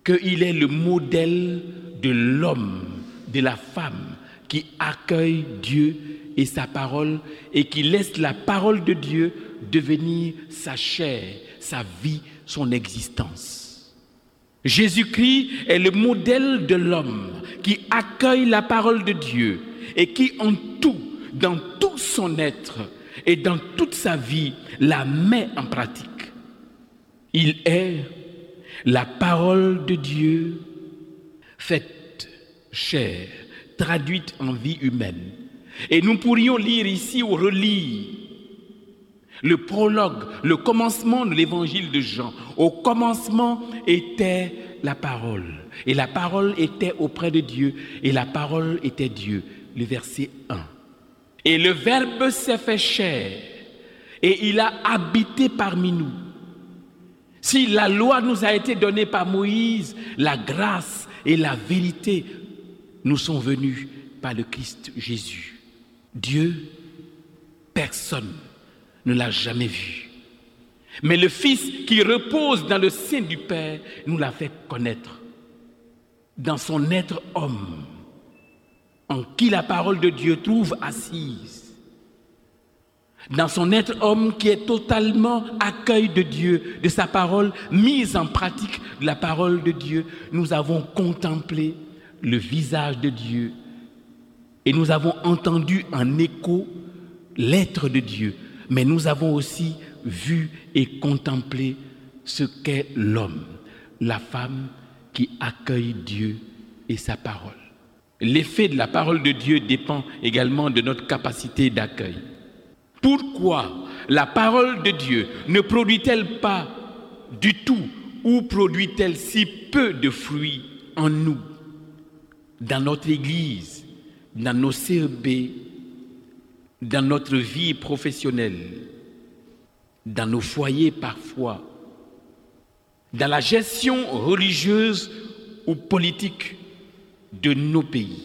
qu'il est le modèle de l'homme, de la femme qui accueille Dieu et sa parole et qui laisse la parole de Dieu devenir sa chair, sa vie, son existence. Jésus-Christ est le modèle de l'homme qui accueille la parole de Dieu et qui en tout, dans tout son être et dans toute sa vie, la met en pratique. Il est la parole de Dieu faite chair, traduite en vie humaine. Et nous pourrions lire ici ou relire le prologue, le commencement de l'évangile de Jean. Au commencement était la parole. Et la parole était auprès de Dieu. Et la parole était Dieu. Le verset 1. Et le Verbe s'est fait chair. Et il a habité parmi nous. Si la loi nous a été donnée par Moïse, la grâce et la vérité nous sont venues par le Christ Jésus. Dieu, personne ne l'a jamais vu. Mais le Fils qui repose dans le sein du Père nous l'a fait connaître. Dans son être homme, en qui la parole de Dieu trouve assise. Dans son être homme qui est totalement accueil de Dieu, de sa parole, mise en pratique de la parole de Dieu, nous avons contemplé le visage de Dieu et nous avons entendu en écho l'être de Dieu, mais nous avons aussi vu et contemplé ce qu'est l'homme, la femme qui accueille Dieu et sa parole. L'effet de la parole de Dieu dépend également de notre capacité d'accueil. Pourquoi la parole de Dieu ne produit-elle pas du tout ou produit-elle si peu de fruits en nous, dans notre Église, dans nos CEB, dans notre vie professionnelle, dans nos foyers parfois, dans la gestion religieuse ou politique de nos pays?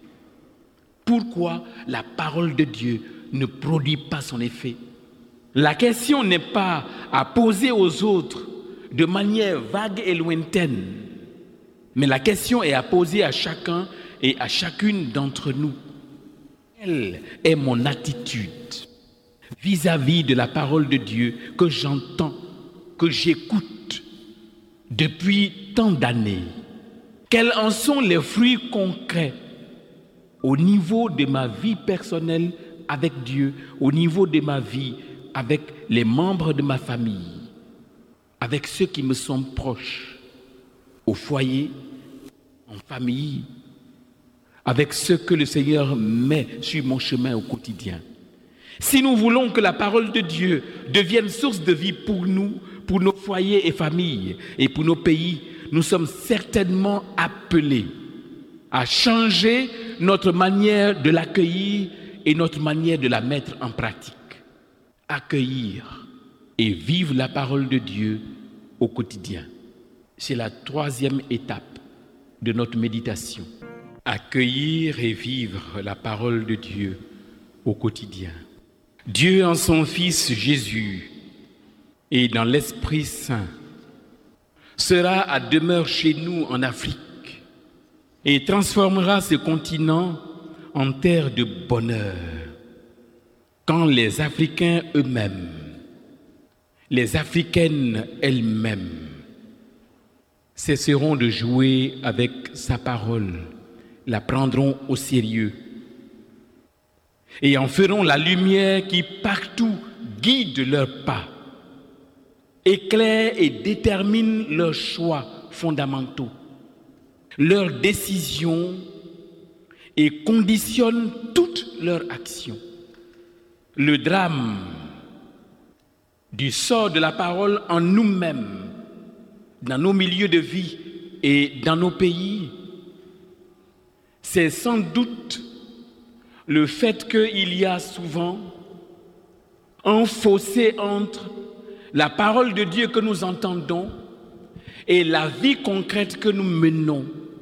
Pourquoi la parole de Dieu ne produit pas son effet? La question n'est pas à poser aux autres de manière vague et lointaine, mais la question est à poser à chacun et à chacune d'entre nous. Quelle est mon attitude vis-à-vis de la parole de Dieu que j'entends, que j'écoute depuis tant d'années? Quels en sont les fruits concrets au niveau de ma vie personnelle avec Dieu, au niveau de ma vie avec les membres de ma famille, avec ceux qui me sont proches, au foyer, en famille, avec ceux que le Seigneur met sur mon chemin au quotidien? Si nous voulons que la parole de Dieu devienne source de vie pour nous, pour nos foyers et familles et pour nos pays, nous sommes certainement appelés à changer notre manière de l'accueillir et notre manière de la mettre en pratique. Accueillir et vivre la parole de Dieu au quotidien. C'est la troisième étape de notre méditation. Accueillir et vivre la parole de Dieu au quotidien. Dieu en son Fils Jésus et dans l'Esprit Saint sera à demeure chez nous en Afrique et transformera ce continent en terre de bonheur quand les Africains eux-mêmes, les Africaines elles-mêmes cesseront de jouer avec sa parole, la prendront au sérieux et en feront la lumière qui partout guide leurs pas, éclaire et détermine leurs choix fondamentaux, leurs décisions et conditionne toute leur action. Le drame du sort de la parole en nous-mêmes, dans nos milieux de vie et dans nos pays, c'est sans doute le fait qu'il y a souvent un fossé entre la parole de Dieu que nous entendons et la vie concrète que nous menons.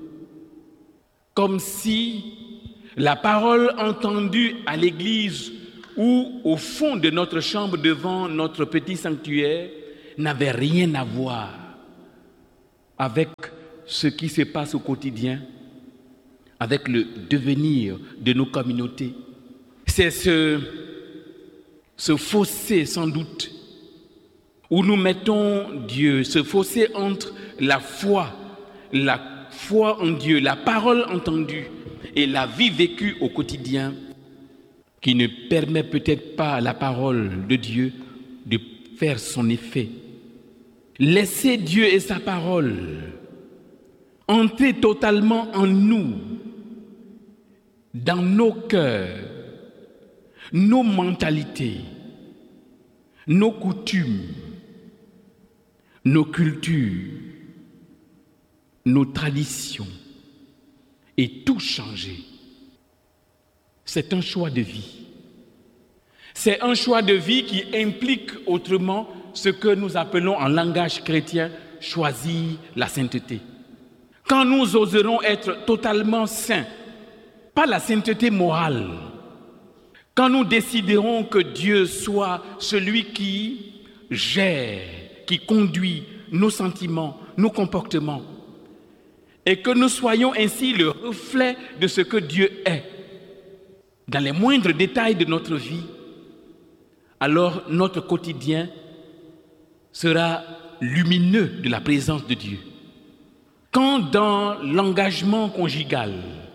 Comme si la parole entendue à l'église ou au fond de notre chambre devant notre petit sanctuaire n'avait rien à voir avec ce qui se passe au quotidien, avec le devenir de nos communautés. C'est ce fossé sans doute où nous mettons Dieu, ce fossé entre la foi en Dieu, la parole entendue et la vie vécue au quotidien, qui ne permet peut-être pas à la parole de Dieu de faire son effet. Laissez Dieu et sa parole entrer totalement en nous, dans nos cœurs, nos mentalités, nos coutumes, nos cultures, nos traditions, et tout changer. C'est un choix de vie. C'est un choix de vie qui implique autrement ce que nous appelons en langage chrétien choisir la sainteté. Quand nous oserons être totalement saints, pas la sainteté morale, quand nous déciderons que Dieu soit celui qui gère, qui conduit nos sentiments, nos comportements, et que nous soyons ainsi le reflet de ce que Dieu est, dans les moindres détails de notre vie, alors notre quotidien sera lumineux de la présence de Dieu. Quand dans l'engagement conjugal,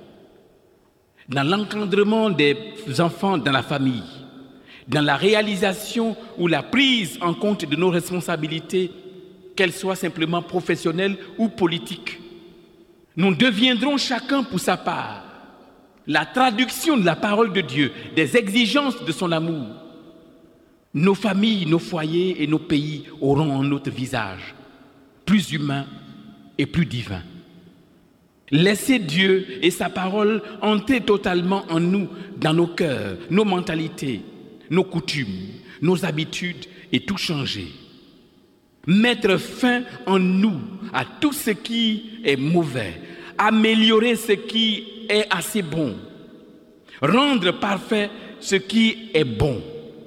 dans l'encadrement des enfants dans la famille, dans la réalisation ou la prise en compte de nos responsabilités, qu'elles soient simplement professionnelles ou politiques, nous deviendrons chacun pour sa part la traduction de la parole de Dieu, des exigences de son amour. Nos familles, nos foyers et nos pays auront un autre visage, plus humain et plus divin. Laissez Dieu et sa parole entrer totalement en nous, dans nos cœurs, nos mentalités, nos coutumes, nos habitudes et tout changer. Mettre fin en nous à tout ce qui est mauvais, améliorer ce qui est assez bon, rendre parfait ce qui est bon.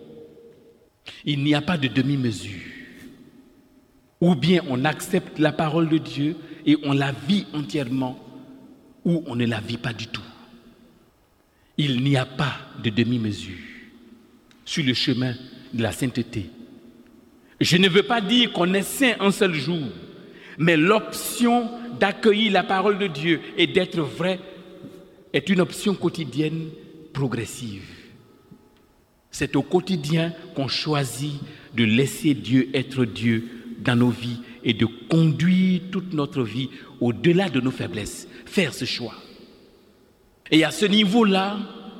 Il n'y a pas de demi-mesure. Ou bien on accepte la parole de Dieu et on la vit entièrement, ou on ne la vit pas du tout. Il n'y a pas de demi-mesure sur le chemin de la sainteté. Je ne veux pas dire qu'on est saint un seul jour, mais l'option d'accueillir la parole de Dieu et d'être vrai est une option quotidienne progressive. C'est au quotidien qu'on choisit de laisser Dieu être Dieu dans nos vies et de conduire toute notre vie au-delà de nos faiblesses, faire ce choix. Et à ce niveau-là,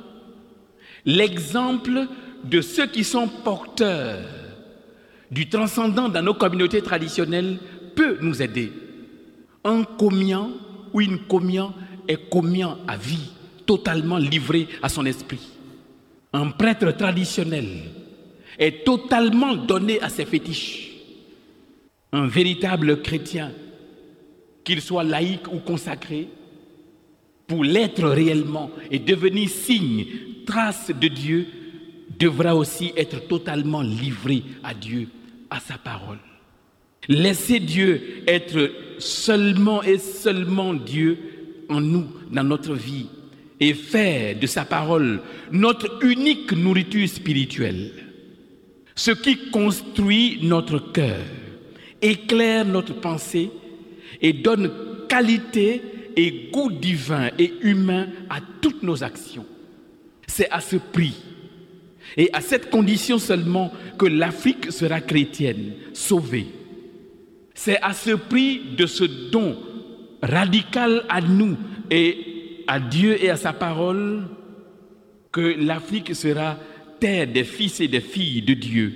l'exemple de ceux qui sont porteurs du transcendant dans nos communautés traditionnelles peut nous aider. Un commiant ou une commiant est commiant à vie, totalement livré à son esprit. Un prêtre traditionnel est totalement donné à ses fétiches. Un véritable chrétien, qu'il soit laïque ou consacré, pour l'être réellement et devenir signe, trace de Dieu, devra aussi être totalement livré à Dieu, à sa parole. Laisser Dieu être seulement et seulement Dieu en nous, dans notre vie, et faire de sa parole notre unique nourriture spirituelle. Ce qui construit notre cœur, éclaire notre pensée et donne qualité et goût divin et humain à toutes nos actions. C'est à ce prix et à cette condition seulement que l'Afrique sera chrétienne, sauvée. C'est à ce prix de ce don radical à nous et à Dieu et à sa parole que l'Afrique sera terre des fils et des filles de Dieu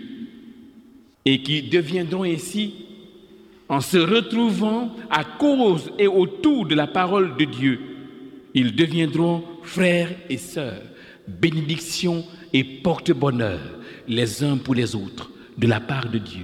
et qui deviendront ainsi, en se retrouvant à cause et autour de la parole de Dieu, ils deviendront frères et sœurs, bénédiction et porte-bonheur les uns pour les autres de la part de Dieu.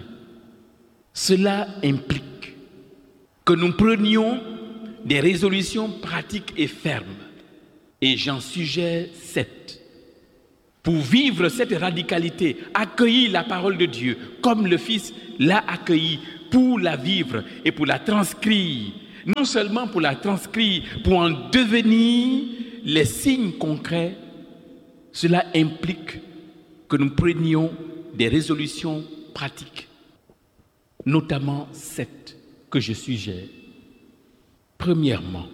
Cela implique que nous prenions des résolutions pratiques et fermes, et j'en suggère 7. Pour vivre cette radicalité, accueillir la parole de Dieu comme le Fils l'a accueillie, pour la vivre et pour la transcrire non seulement pour la transcrire, pour en devenir les signes concrets, cela implique que nous prenions des résolutions pratiques, notamment 7 que je suggère. Premièrement,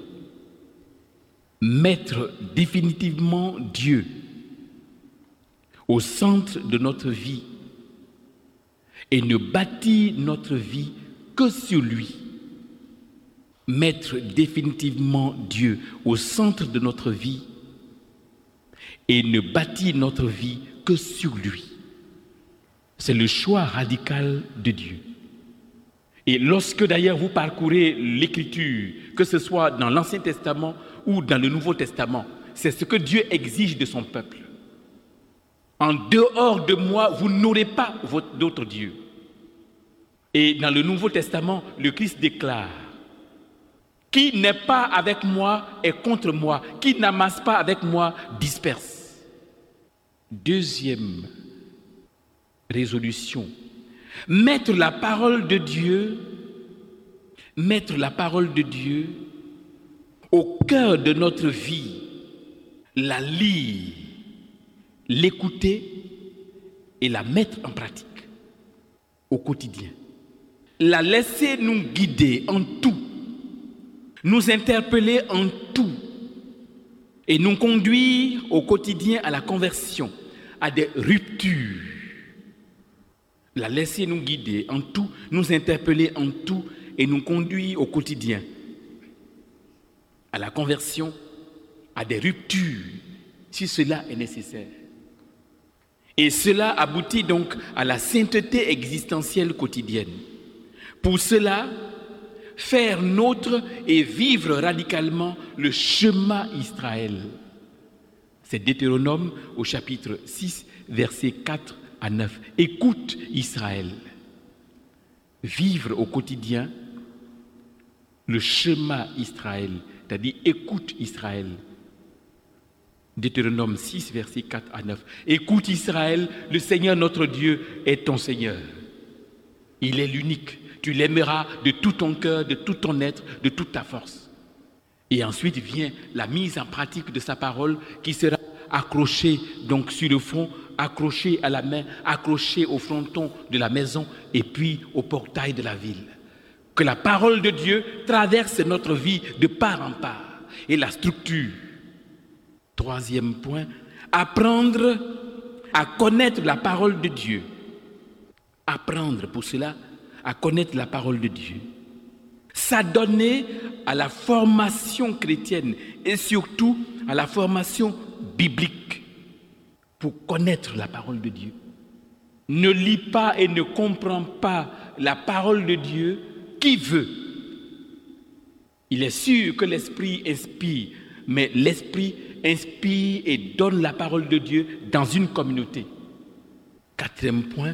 mettre définitivement Dieu au centre de notre vie et ne bâtir notre vie que sur lui. Mettre définitivement Dieu au centre de notre vie et ne bâtir notre vie que sur lui. C'est le choix radical de Dieu. Et lorsque d'ailleurs vous parcourez l'Écriture, que ce soit dans l'Ancien Testament ou dans le Nouveau Testament, c'est ce que Dieu exige de son peuple. En dehors de moi, vous n'aurez pas d'autre Dieu. Et dans le Nouveau Testament, le Christ déclare: qui n'est pas avec moi est contre moi, qui n'amasse pas avec moi disperse. Deuxième résolution, mettre la parole de Dieu au cœur de notre vie, la lire, l'écouter et la mettre en pratique au quotidien. La laisser nous guider en tout, nous interpeller en tout et nous conduire au quotidien à la conversion, à des ruptures. La laisser nous guider en tout, nous interpeller en tout et nous conduire au quotidien à la conversion, à des ruptures, si cela est nécessaire. Et cela aboutit donc à la sainteté existentielle quotidienne. Pour cela, faire nôtre et vivre radicalement le schéma Israël. C'est Deutéronome au chapitre 6, versets 4 à 9. Écoute Israël. Vivre au quotidien le schéma Israël, c'est-à-dire écoute Israël. Deutéronome 6, versets 4 à 9. Écoute Israël, le Seigneur notre Dieu est ton Seigneur. Il est l'unique. Tu l'aimeras de tout ton cœur, de tout ton être, de toute ta force. Et ensuite vient la mise en pratique de sa parole qui sera accrochée donc sur le front, accrochée à la main, accrochée au fronton de la maison et puis au portail de la ville. Que la parole de Dieu traverse notre vie de part en part et la structure. Troisième point, apprendre à connaître la parole de Dieu. Apprendre pour cela à connaître la parole de Dieu. S'adonner à la formation chrétienne et surtout à la formation biblique pour connaître la parole de Dieu. Ne lit pas et ne comprend pas la parole de Dieu qui veut. Il est sûr que l'Esprit inspire, mais l'Esprit inspire et donne la parole de Dieu dans une communauté. Quatrième point,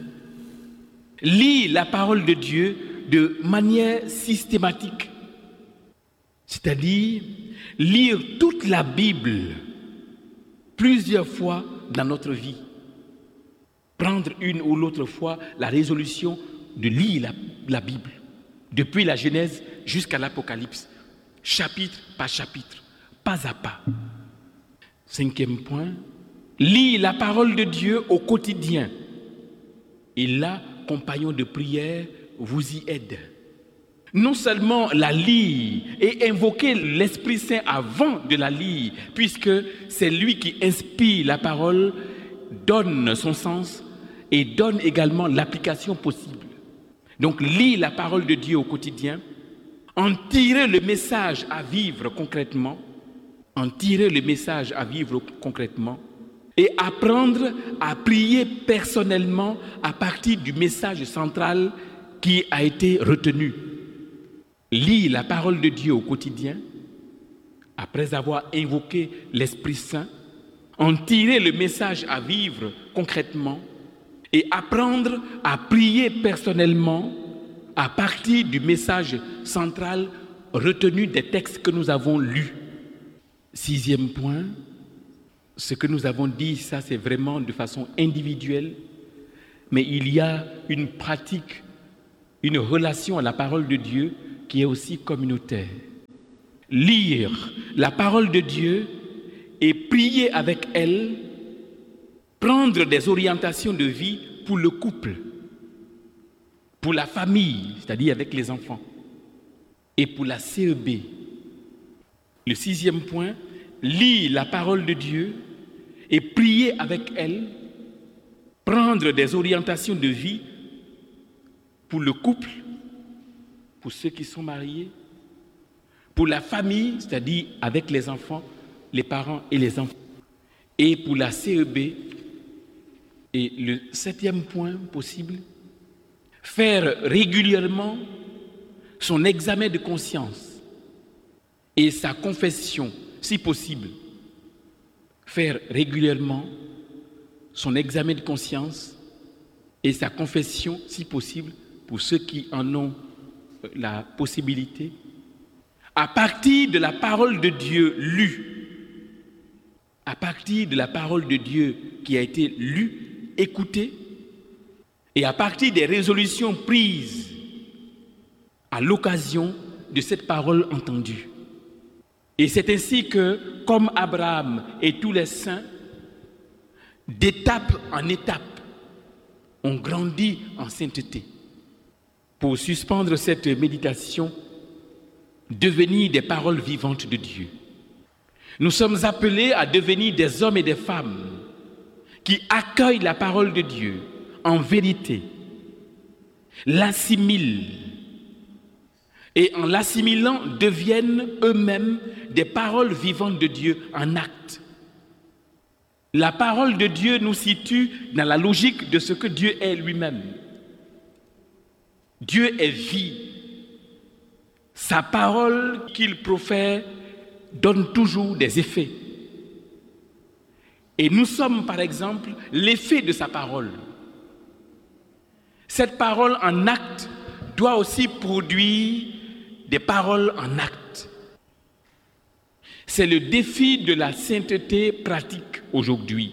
lis la parole de Dieu de manière systématique, c'est-à-dire lire toute la Bible plusieurs fois dans notre vie. Prendre une ou l'autre fois la résolution de lire la Bible, depuis la Genèse jusqu'à l'Apocalypse, chapitre par chapitre, pas à pas. Cinquième point, lis la parole de Dieu au quotidien. Et là, compagnons de prière, vous y aide. Non seulement la lire et invoquer l'Esprit Saint avant de la lire, puisque c'est lui qui inspire la parole, donne son sens et donne également l'application possible. Donc, lire la parole de Dieu au quotidien, en tirer le message à vivre concrètement, et apprendre à prier personnellement à partir du message central qui a été retenu. Lire la parole de Dieu au quotidien, après avoir invoqué l'Esprit Saint, en tirer le message à vivre concrètement et apprendre à prier personnellement à partir du message central retenu des textes que nous avons lus. Sixième point, ce que nous avons dit, ça c'est vraiment de façon individuelle, mais il y a une pratique, une relation à la parole de Dieu qui est aussi communautaire. Lire la parole de Dieu et prier avec elle, prendre des orientations de vie pour le couple, pour la famille, c'est-à-dire avec les enfants, et pour la CEB. Le 6e point, lire la parole de Dieu et prier avec elle, prendre des orientations de vie pour le couple, pour ceux qui sont mariés, pour la famille, c'est-à-dire avec les enfants, les parents et les enfants, et pour la CEB. Et le 7e point possible, faire régulièrement son examen de conscience et sa confession, si possible. Faire régulièrement son examen de conscience et sa confession, si possible, pour ceux qui en ont la possibilité, à partir de la parole de Dieu lue, à partir de la parole de Dieu qui a été lue, écoutée, et à partir des résolutions prises à l'occasion de cette parole entendue. Et c'est ainsi que, comme Abraham et tous les saints, d'étape en étape, on grandit en sainteté. Pour suspendre cette méditation, devenir des paroles vivantes de Dieu. Nous sommes appelés à devenir des hommes et des femmes qui accueillent la parole de Dieu en vérité, l'assimilent et en l'assimilant deviennent eux-mêmes des paroles vivantes de Dieu en acte. La parole de Dieu nous situe dans la logique de ce que Dieu est lui-même. Dieu est vie. Sa parole qu'il profère donne toujours des effets. Et nous sommes, par exemple, l'effet de sa parole. Cette parole en acte doit aussi produire des paroles en acte. C'est le défi de la sainteté pratique aujourd'hui.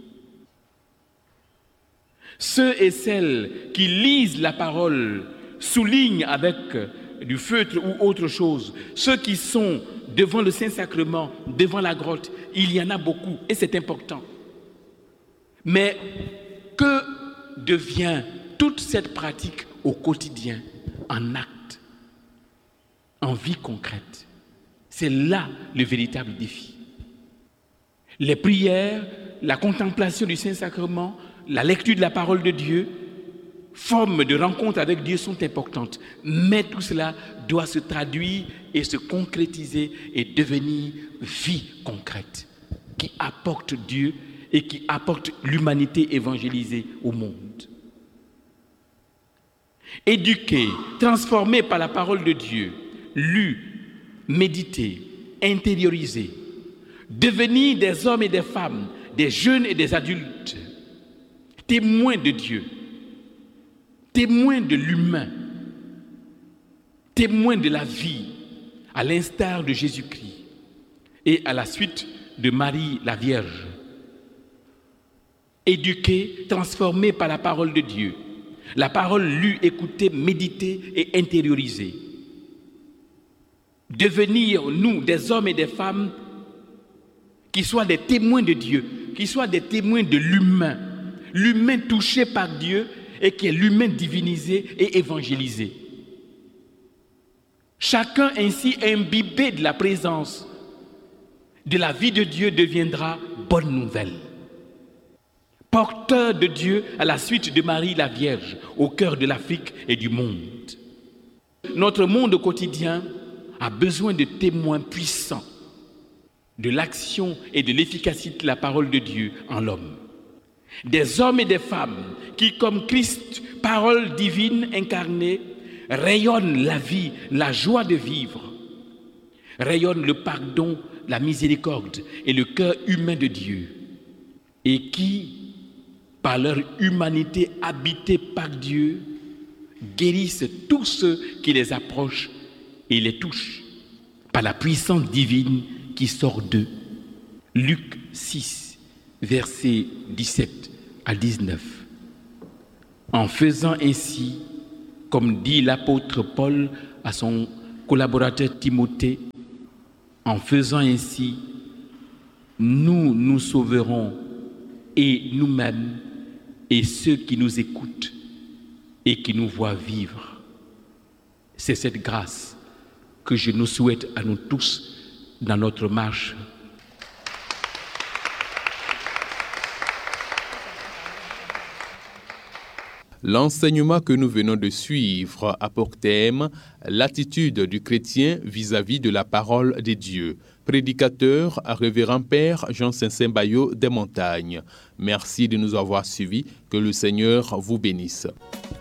Ceux et celles qui lisent la parole soulignent avec du feutre ou autre chose. Ceux qui sont devant le Saint-Sacrement, devant la grotte, il y en a beaucoup et c'est important. Mais que devient toute cette pratique au quotidien, en acte, en vie concrète? C'est là le véritable défi. Les prières, la contemplation du Saint-Sacrement, la lecture de la parole de Dieu, formes de rencontre avec Dieu sont importantes. Mais tout cela doit se traduire et se concrétiser et devenir vie concrète qui apporte Dieu et qui apporte l'humanité évangélisée au monde. Éduqués, transformés par la parole de Dieu, lus, médités, intériorisés, devenir des hommes et des femmes, des jeunes et des adultes, témoins de Dieu, témoins de l'humain, témoins de la vie, à l'instar de Jésus-Christ et à la suite de Marie la Vierge. Éduqués, transformés par la parole de Dieu, la parole lue, écoutée, méditée et intériorisée. Devenir, nous, des hommes et des femmes qui soient des témoins de Dieu, qui soient des témoins de l'humain, l'humain touché par Dieu et qui est l'humain divinisé et évangélisé. Chacun ainsi imbibé de la présence de la vie de Dieu deviendra bonne nouvelle. Porteur de Dieu à la suite de Marie la Vierge au cœur de l'Afrique et du monde. Notre monde quotidien a besoin de témoins puissants de l'action et de l'efficacité de la parole de Dieu en l'homme. Des hommes et des femmes qui, comme Christ, parole divine incarnée, rayonnent la vie, la joie de vivre, rayonnent le pardon, la miséricorde et le cœur humain de Dieu, et qui, par leur humanité habitée par Dieu, guérissent tous ceux qui les approchent et les touchent par la puissance divine qui sort d'eux. Luc 6, versets 17 à 19. En faisant ainsi, comme dit l'apôtre Paul à son collaborateur Timothée, en faisant ainsi, nous nous sauverons et nous-mêmes et ceux qui nous écoutent et qui nous voient vivre. C'est cette grâce que je nous souhaite à nous tous dans notre marche. L'enseignement que nous venons de suivre a pour thème l'attitude du chrétien vis-à-vis de la parole de Dieu. Prédicateur, révérend Père Jean Saint-Bayo des Montagnes. Merci de nous avoir suivis. Que le Seigneur vous bénisse.